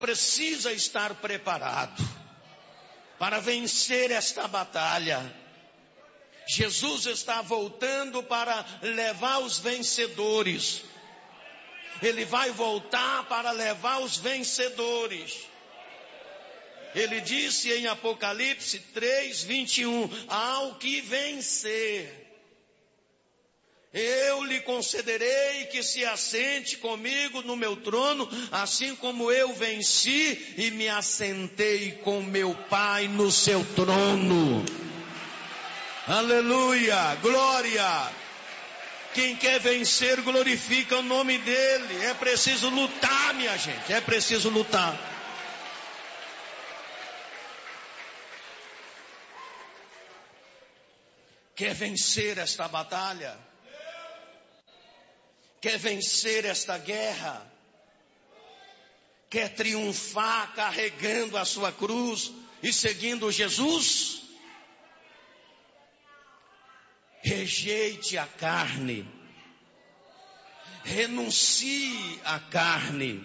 precisa estar preparado para vencer esta batalha. Jesus está voltando para levar os vencedores. Ele vai voltar para levar os vencedores. Ele disse em Apocalipse 3:21, ao que vencer, eu lhe concederei que se assente comigo no meu trono, assim como eu venci e me assentei com meu Pai no seu trono. Aleluia, glória. Quem quer vencer, glorifica o nome dele. É preciso lutar, minha gente, é preciso lutar. Quer vencer esta batalha? Quer vencer esta guerra? Quer triunfar carregando a sua cruz e seguindo Jesus? Rejeite a carne. Renuncie à carne.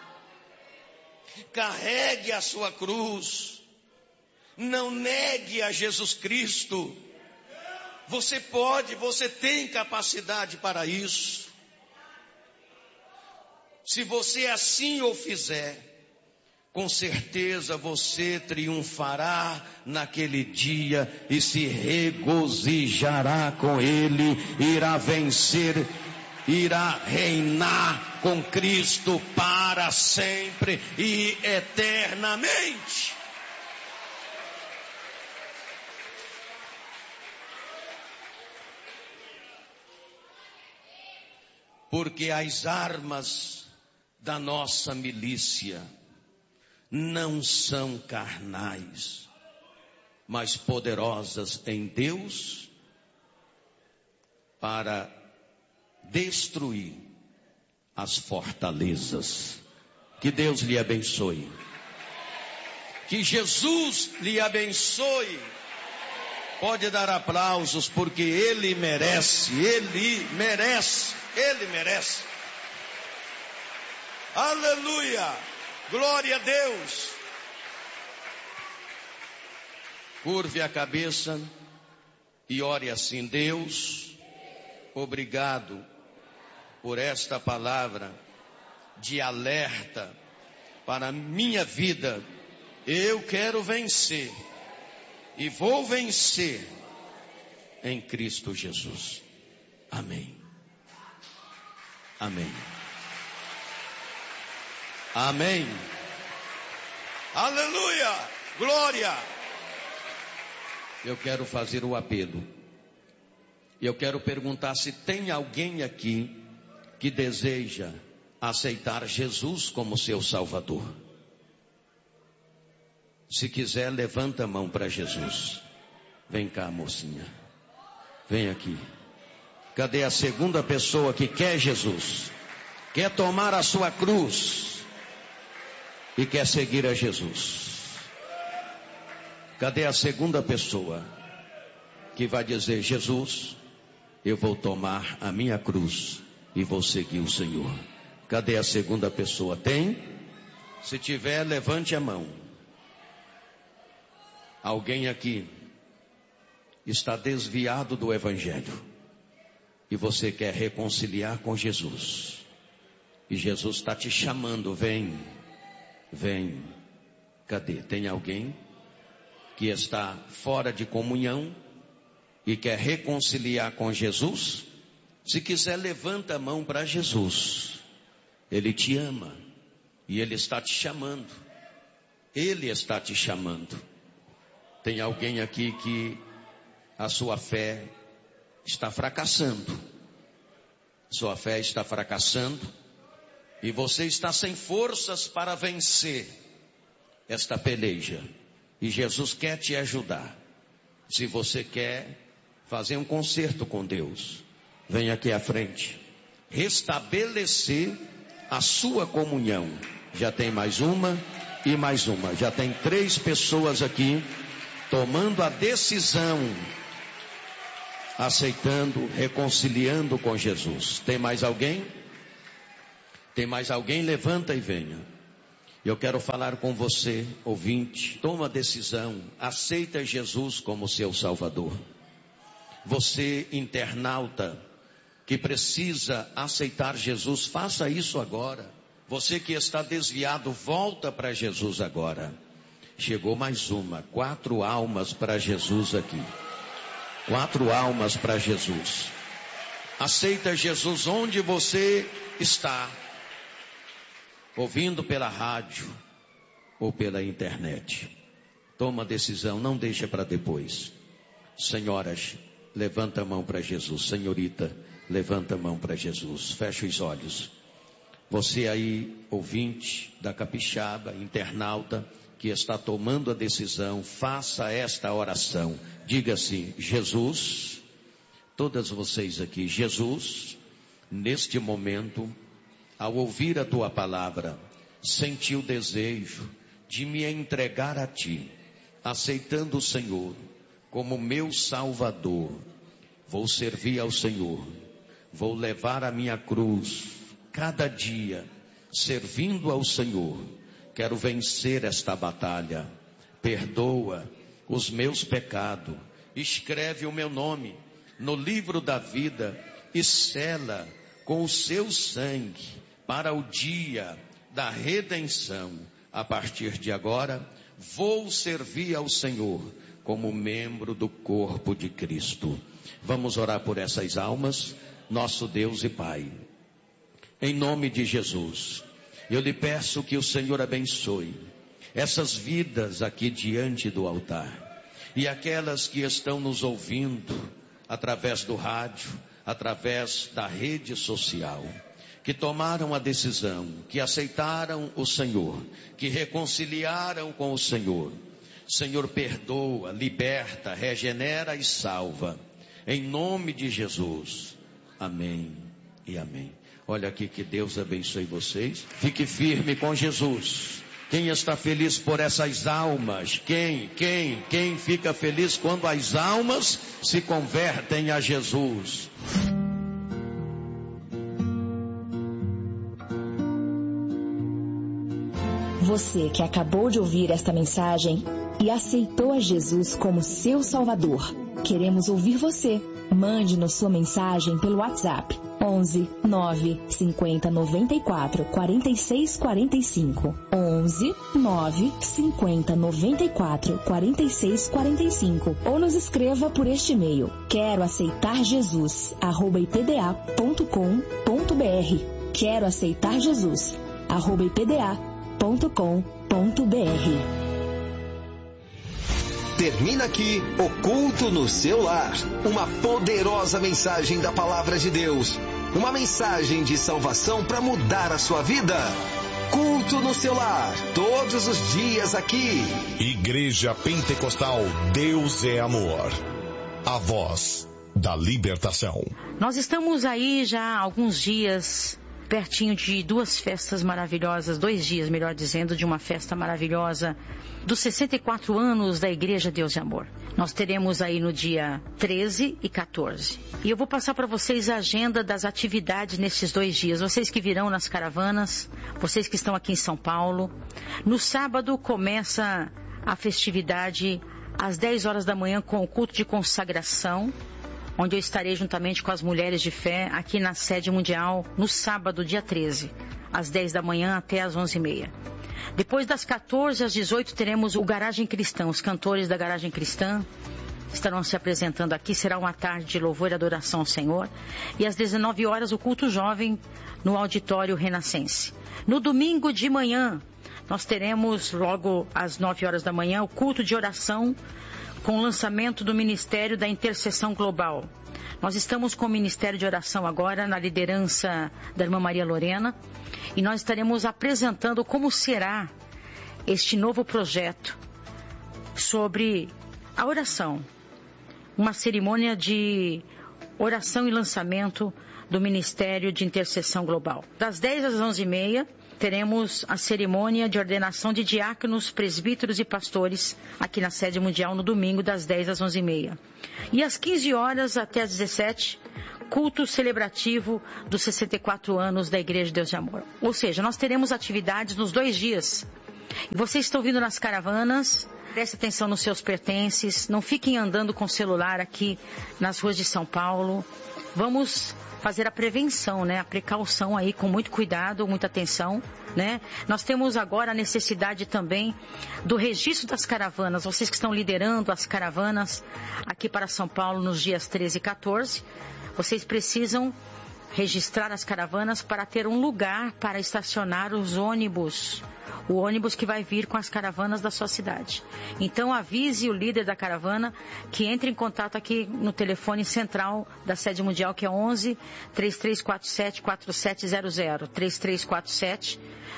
Carregue a sua cruz. Não negue a Jesus Cristo. Você pode, você tem capacidade para isso. Se você assim o fizer, com certeza você triunfará naquele dia e se regozijará com Ele, irá vencer, irá reinar com Cristo para sempre e eternamente. Porque as armas da nossa milícia não são carnais, mas poderosas em Deus para destruir as fortalezas. Que Deus lhe abençoe. Que Jesus lhe abençoe. Pode dar aplausos porque Ele merece, Ele merece, Ele merece. Aleluia, glória a Deus. Curve a cabeça e ore assim: Deus, obrigado por esta palavra de alerta para a minha vida. Eu quero vencer e vou vencer em Cristo Jesus. Amém. Amém. Amém. Aleluia. Glória. Eu quero fazer o apelo. Eu quero perguntar se tem alguém aqui que deseja aceitar Jesus como seu Salvador. Se quiser, levanta a mão para Jesus. Vem cá, mocinha. Vem aqui. Cadê a segunda pessoa que quer Jesus? Quer tomar a sua cruz e quer seguir a Jesus? Cadê a segunda pessoa que vai dizer: Jesus, eu vou tomar a minha cruz e vou seguir o Senhor? Cadê a segunda pessoa? Tem? Se tiver, levante a mão. Alguém aqui está desviado do Evangelho e você quer reconciliar com Jesus, e Jesus está te chamando: vem, vem. Cadê? Tem alguém que está fora de comunhão e quer reconciliar com Jesus? Se quiser, levanta a mão para Jesus. Ele te ama e Ele está te chamando. Ele está te chamando. Tem alguém aqui que a sua fé está fracassando. Sua fé está fracassando e você está sem forças para vencer esta peleja. E Jesus quer te ajudar. Se você quer fazer um concerto com Deus, vem aqui à frente. Restabelecer a sua comunhão. Já tem mais uma e mais uma. Já tem 3 pessoas aqui tomando a decisão, aceitando, reconciliando com Jesus. Tem mais alguém? Tem mais alguém? Levanta e venha. Eu quero falar com você, ouvinte. Toma a decisão, aceita Jesus como seu Salvador. Você, internauta, que precisa aceitar Jesus, faça isso agora. Você que está desviado, volta para Jesus agora. Chegou mais uma, 4 almas para Jesus aqui. 4 almas para Jesus. Aceita Jesus onde você está, ouvindo pela rádio ou pela internet. Toma a decisão, não deixa para depois. Senhoras, levanta a mão para Jesus. Senhorita, levanta a mão para Jesus. Fecha os olhos. Você aí, ouvinte da Capixaba, internauta, que está tomando a decisão, faça esta oração. Diga assim: Jesus, todas vocês aqui, Jesus, neste momento, ao ouvir a tua palavra, senti o desejo de me entregar a ti, aceitando o Senhor como meu Salvador. Vou servir ao Senhor, vou levar a minha cruz cada dia, servindo ao Senhor. Quero vencer esta batalha. Perdoa os meus pecados, escreve o meu nome no livro da vida e sela com o seu sangue para o dia da redenção. A partir de agora, vou servir ao Senhor como membro do corpo de Cristo. Vamos orar por essas almas, nosso Deus e Pai. Em nome de Jesus, eu lhe peço que o Senhor abençoe essas vidas aqui diante do altar. E aquelas que estão nos ouvindo através do rádio, através da rede social, que tomaram a decisão, que aceitaram o Senhor, que reconciliaram com o Senhor. Senhor, perdoa, liberta, regenera e salva. Em nome de Jesus. Amém e amém. Olha aqui, que Deus abençoe vocês. Fique firme com Jesus. Quem está feliz por essas almas? Quem fica feliz quando as almas se convertem a Jesus? Você que acabou de ouvir esta mensagem e aceitou a Jesus como seu Salvador, queremos ouvir você. Mande-nos sua mensagem pelo WhatsApp 11 9 50 94 46 45. 11 9 50 94 46 45. Ou nos escreva por este e-mail: quero aceitar Jesus @ipda.com.br. Quero aceitar Jesus @ipda.com.br. Termina aqui o Culto no Seu Lar. Uma poderosa mensagem da Palavra de Deus. Uma mensagem de salvação para mudar a sua vida. Culto no Seu Lar, todos os dias aqui. Igreja Pentecostal Deus é Amor. A voz da libertação. Nós estamos aí já há alguns dias, pertinho de 2 festas maravilhosas, 2 dias, melhor dizendo, de uma festa maravilhosa dos 64 anos da Igreja Deus e Amor. Nós teremos aí no dia 13 e 14. E eu vou passar para vocês a agenda das atividades nesses 2 dias. Vocês que virão nas caravanas, vocês que estão aqui em São Paulo. No sábado começa a festividade às 10 horas da manhã com o culto de consagração, onde eu estarei juntamente com as mulheres de fé aqui na sede mundial no sábado, dia 13, às 10 da manhã até às 11h30. Depois das 14 às 18 teremos o Garagem Cristã. Os cantores da Garagem Cristã estarão se apresentando aqui. Será uma tarde de louvor e adoração ao Senhor. E às 19 horas o culto jovem no Auditório Renascense. No domingo de manhã nós teremos logo às 9 horas da manhã o culto de oração com o lançamento do Ministério da Intercessão Global. Nós estamos com o Ministério de Oração agora na liderança da irmã Maria Lorena e nós estaremos apresentando como será este novo projeto sobre a oração. Uma cerimônia de oração e lançamento do Ministério de Intercessão Global. Das 10 às 11h30 teremos a cerimônia de ordenação de diáconos, presbíteros e pastores aqui na sede mundial no domingo das 10 às 11h30. E às 15 horas até às 17, culto celebrativo dos 64 anos da Igreja de Deus de Amor. Ou seja, nós teremos atividades nos 2 dias. Vocês estão vindo nas caravanas, preste atenção nos seus pertences, não fiquem andando com o celular aqui nas ruas de São Paulo. Vamos fazer a prevenção, né? A precaução aí com muito cuidado, muita atenção, né? Nós temos agora a necessidade também do registro das caravanas. Vocês que estão liderando as caravanas aqui para São Paulo nos dias 13 e 14, vocês precisam registrar as caravanas para ter um lugar para estacionar os ônibus. O ônibus que vai vir com as caravanas da sua cidade. Então avise o líder da caravana que entre em contato aqui no telefone central da sede mundial, que é 11 3347 4700. 3347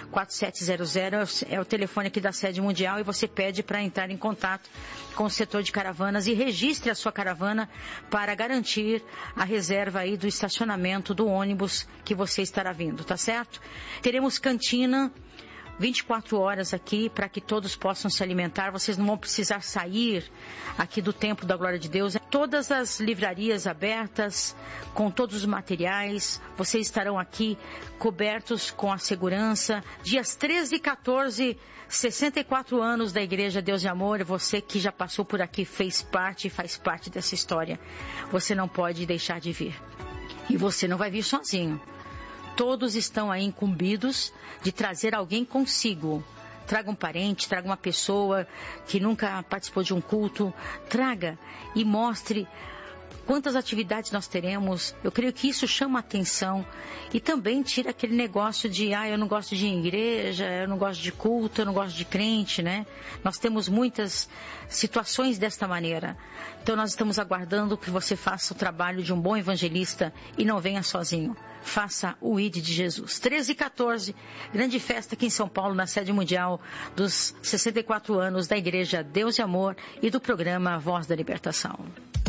4700 é o telefone aqui da sede mundial, e você pede para entrar em contato com o setor de caravanas e registre a sua caravana para garantir a reserva aí do estacionamento do ônibus que você estará vindo, tá certo? Teremos cantina 24 horas aqui para que todos possam se alimentar. Vocês não vão precisar sair aqui do Templo da Glória de Deus. Todas as livrarias abertas, com todos os materiais. Vocês estarão aqui cobertos com a segurança. Dias 13 e 14, 64 anos da Igreja Deus de Amor. Você que já passou por aqui, fez parte e faz parte dessa história. Você não pode deixar de vir. E você não vai vir sozinho. Todos estão aí incumbidos de trazer alguém consigo. Traga um parente, traga uma pessoa que nunca participou de um culto. Traga e mostre quantas atividades nós teremos. Eu creio que isso chama a atenção e também tira aquele negócio de eu não gosto de igreja, eu não gosto de culto, eu não gosto de crente, né? Nós temos muitas situações desta maneira. Então nós estamos aguardando que você faça o trabalho de um bom evangelista e não venha sozinho. Faça o ID de Jesus. 13 e 14, grande festa aqui em São Paulo, na sede mundial dos 64 anos da Igreja Deus de Amor e do programa Voz da Libertação.